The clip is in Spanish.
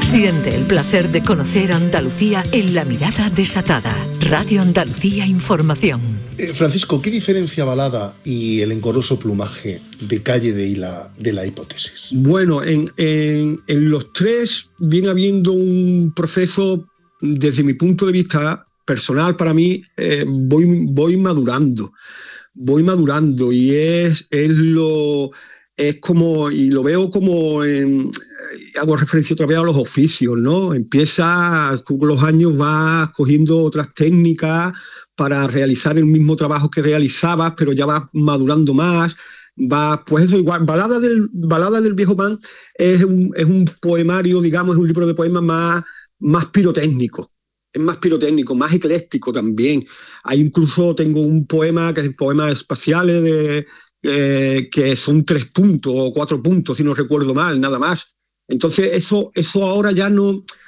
Siente el placer de conocer Andalucía en La Mirada Desatada. Radio Andalucía Información. Francisco, ¿qué diferencia Balada y el engorroso plumaje de Calle de la hipótesis? Bueno, en los tres viene habiendo un proceso, desde mi punto de vista personal, para mí, voy madurando y es como, y lo veo como hago referencia otra vez a los oficios, ¿no? Tú con los años vas cogiendo otras técnicas para realizar el mismo trabajo que realizabas, pero ya vas madurando más. Pues eso, igual, Balada del Viejo Pan es un poemario, digamos, es un libro de poemas más pirotécnico. Es más pirotécnico, más ecléctico también. Incluso tengo un poema que es poemas espaciales que son 3 puntos o 4 puntos, si no recuerdo mal, nada más. Entonces eso ahora ya no